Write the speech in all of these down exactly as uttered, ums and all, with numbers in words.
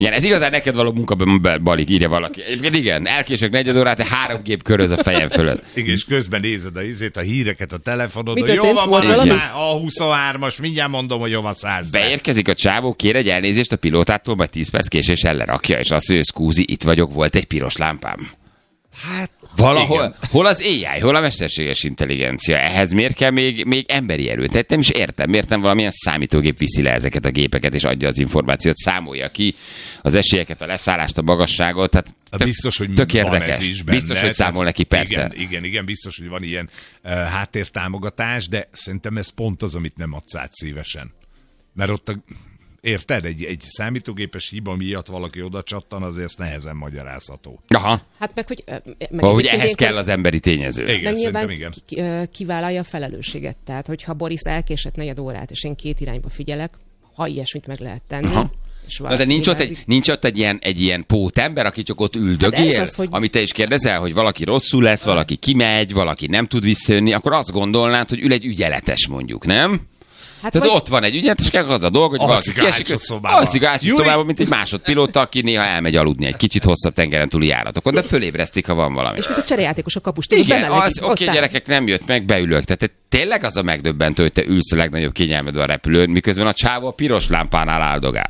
Igen, ez igazán neked való munka, Balik, írja valaki. Igen, elkésök negyed órát, te három gép köröz a fejem fölött. Igen, és közben nézed a, izét, a híreket a telefonodon. Mit Jó van, van a huszonhármas, mindjárt mondom, hogy jó van száz. Beérkezik a csávó, kér egy elnézést a pilótától, majd tíz perc késéssel lerakja, és azt mondja, szkúzi, itt vagyok, volt egy piros lámpám. Hát, valahol, igen. hol az á i, hol a mesterséges intelligencia? Ehhez miért kell még, még emberi erő? Tehát nem is értem, miért nem valamilyen számítógép viszi le ezeket a gépeket, és adja az információt, számolja ki az esélyeket, a leszállást, a magasságot. Tehát tök, biztos, hogy tök van érdekes. ez is benne. Biztos, hogy számol neki, persze. Igen, igen, igen, biztos, hogy van ilyen uh, háttértámogatás, de szerintem ez pont az, amit nem adsz át szívesen. Mert ott a érted? Egy, egy számítógépes hiba miatt valaki oda csattan, azért ez nehezen magyarázható. Aha. Hát meg, hogy... Meg hogy ehhez kell az emberi tényező. Igen, meg nyilván igen. Ki, kivállalja a felelősséget. Tehát, hogyha Boris elkésett negyed órát, és én két irányba figyelek, ha ilyesmit meg lehet tenni. Aha. Na, de nincs ott, egy, nincs ott egy ilyen, egy ilyen pótember, aki csak ott üldögél, hát az, hogy... amit te is kérdezel, hogy valaki rosszul lesz, valaki kimegy, valaki nem tud visszajönni, akkor azt gondolnád, hogy ül egy ügyeletes mondjuk, nem? Hát tehát vagy... ott van egy ügyet, és kell az a dolog, hogy valaki kiesik, alszik a szobában, mint egy másodpilóta, aki néha elmegy aludni egy kicsit hosszabb tengeren túli járatokon, de fölébresztik, ha van valami. És mint a cserejátékos a kapus. Igen, az oké, okay, gyerekek, nem jött meg, beülök. Tehát tényleg az a megdöbbentő, hogy te ülsz a legnagyobb kényelmedben a repülőn, miközben a csávó a piros lámpánál áldogál.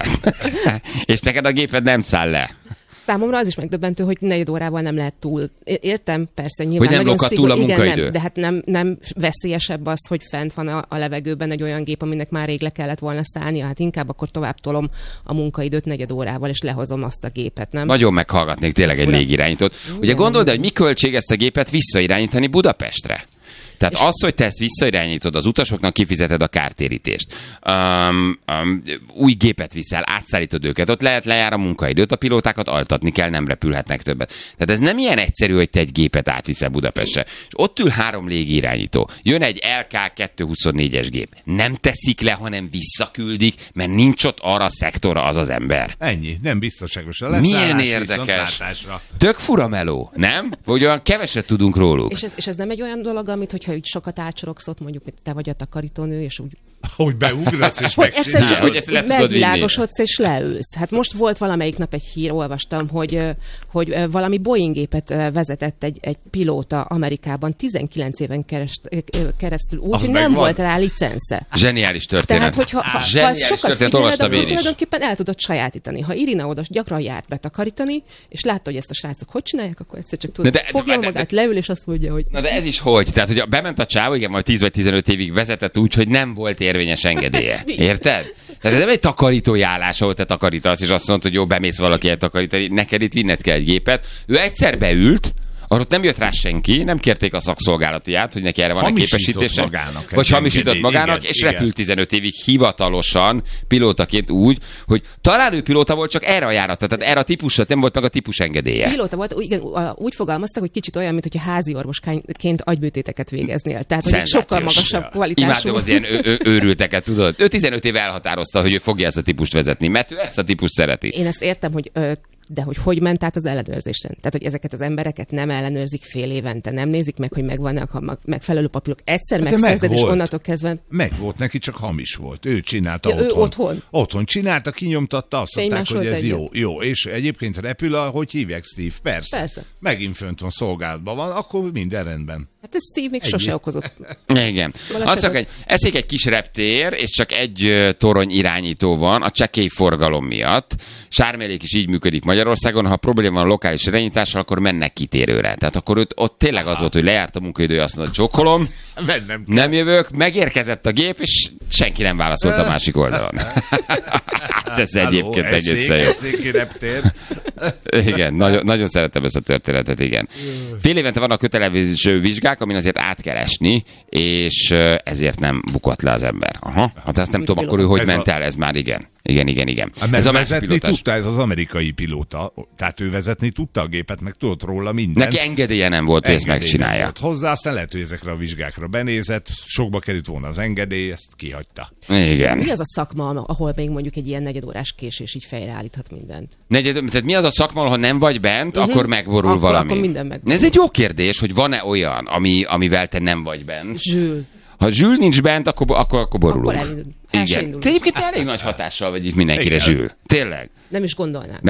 És neked a géped nem száll le. Számomra az is megdöbbentő, hogy negyed órával nem lehet túl. Értem, persze, nyilván hogy nem nagyon szigor, túl a munkaidő. Igen, nem, de hát nem, nem veszélyesebb az, hogy fent van a, a levegőben egy olyan gép, aminek már rég le kellett volna szállnia, hát inkább akkor tovább tolom a munkaidőt negyed órával, és lehozom azt a gépet, nem? Nagyon meghallgatnék tényleg egy légirányítót. Ugye gondold, hogy mi költség ezt a gépet visszairányítani Budapestre? Tehát és az, hogy te ezt visszairányítod, az utasoknak kifizeted a kártérítést, um, um, új gépet viszel, átszállítod őket, ott lehet lejár a munkaidőt, a pilótákat altatni kell, nem repülhetnek többet. Tehát ez nem ilyen egyszerű, hogy te egy gépet átviszel Budapestre. És ott ül három légirányító, jön egy el ká kétszázhuszonnégyes gép. Nem teszik le, hanem visszaküldik, mert nincs ott arra a szektorra az az ember. Ennyi, nem biztonságos. Milyen érdekes. Tök fura meló, nem? Vagy olyan keveset tudunk róluk. És ez, és ez nem egy olyan dolog, amit hogyha úgy sokat ácsorogsz ott, mondjuk, hogy te vagy a takarítónő, és úgy... Hogy beugrasz, és hogy egyszer csak hogy ezt megvilágosodsz, és leülsz. Hát most volt valamelyik nap egy hír, olvastam, hogy, hogy valami Boeing gépet vezetett egy, egy pilóta Amerikában tizenkilenc éven kerest, keresztül, úgy, hogy nem van. Volt rá licensze. Zseniális történet. Tehát, hogyha ha, ha ezt sokat figyeled, akkor tulajdonképpen el tudod sajátítani. Ha Irina oda gyakran járt betakarítani, és látta, hogy ezt a srácok hogy csinálják, akkor egyszer csak tudod, de, fogja de, de, magát, de, leül, és azt mondja, hogy... Na de ez is hogy? Tehát, hogy bement a csávó, igen, majd tíz vagy tizenöt évig vezetett úgy, hogy nem volt érvényes engedélye. Érted? Tehát ez nem egy takarítói állás, ahol te takarítasz, és azt mondod, hogy jó, bemész valaki takarítani, neked itt vinned kell egy gépet. Ő egyszer beült, arra nem jött rá senki, nem kérték a szakszolgálatiját, hogy neki erre van egy képesítése. Magának, vagy hamisított magának, igen, és igen. repült tizenöt évig hivatalosan pilótaként úgy, hogy talán ő pilóta volt, csak erre a járata, tehát erre a típusra nem volt meg a típusengedélye. Pilóta volt, igen, úgy fogalmaztak, hogy kicsit olyan, mint hogyha házi orvosként agyműtéteket végeznél. Tehát, hogy egy sokkal magasabb kvalitású. Imádom az ilyen ő, ő, őrülteket, tudod. Ő tizenöt éve elhatározta, hogy ő fogja ezt a típust vezetni, mert ő ezt a típust szereti. Én ezt értem, hogy ö, de hogy hogy ment át az ellenőrzésen? Tehát, hogy ezeket az embereket nem ellenőrzik fél évente, nem nézik meg, hogy megvannak a megfelelő papírok. Egyszer hát megszerzed, és onnantól kezdve... Meg volt neki, csak hamis volt. Ő csinálta ja, otthon. Ő otthon. Otthon csinálta, kinyomtatta, azt mondták, hogy ez jó. Jó, és egyébként repül, ahogy hívják, Steve. Persze. Persze. Megint fönt van, szolgálatban van, akkor minden rendben. Hát ez Steve még Ennyi. Sose okozott. Igen. Azt mondja, hogy eszik egy kis reptér, és csak egy uh, torony irányító van a csekély forgalom miatt. Sármélék is így működik Magyarországon, ha probléma van a lokális irányítással, akkor mennek kitérőre. Tehát akkor ott, ott tényleg az volt, hogy lejárt a munkaidője, azt mondta, csókolom, nem jövök, megérkezett a gép, és senki nem válaszolt a másik oldalon. Ez egyébként egészen jó. Igen, nagyon, nagyon szeretem ezt a történetet, igen. Fél évente vannak kötelező vizsgák, amin azért át kell esni, és ezért nem bukott le az ember. Aha, hát azt nem tudom, akkor ő hogy ment el, ez már igen. Igen, igen, igen. Mert ez a vezetni tudta, ez az amerikai pilóta, tehát ő vezetni tudta a gépet, meg tudott róla mindent. Neki engedélye nem volt, hogy ezt megcsinálja. Volt hozzá, aztán lehet, hogy ezekre a vizsgákra benézett, sokba került volna az engedély, ezt kihagyta. Igen. Mi az a szakma, ahol még mondjuk egy ilyen negyedórás késés így fejreállíthat mindent? Negyed, tehát mi az a szakma, ha nem vagy bent, uh-huh. akkor megborul akkor, valami? Akkor minden megborul. Ez egy jó kérdés, hogy van-e olyan, ami, amivel te nem vagy bent? Zsül. Ha Zsül nincs bent, akkor, akkor, akkor borulunk. Akkor elindul. El se Igen. indulunk. Te egyébként elég nagy hatással vagy itt mindenkire, Zsül. Tényleg. Nem is gondolnám.